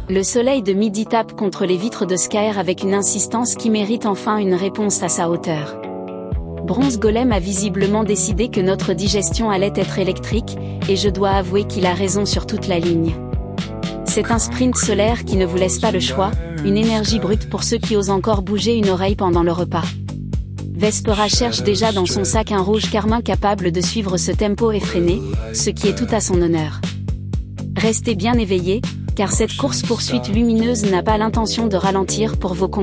Le soleil de midi tape contre les vitres de Skyr avec une insistance qui mérite enfin une réponse à sa hauteur. Bronze Golem a visiblement décidé que notre digestion allait être électrique, et je dois avouer qu'il a raison sur toute la ligne. C'est un sprint solaire qui ne vous laisse pas le choix, une énergie brute pour ceux qui osent encore bouger une oreille pendant le repas. Vespera cherche déjà dans son sac un rouge carmin capable de suivre ce tempo effréné, ce qui est tout à son honneur. Restez bien éveillés, car cette course-poursuite lumineuse n'a pas l'intention de ralentir pour vos